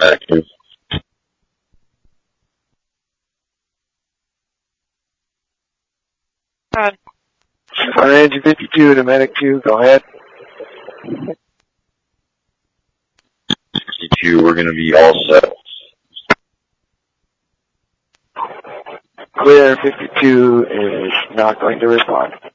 Active. Fire engine 52 to medic 2, go ahead. 52, we're going to be all set. Clear, 52 is not going to respond.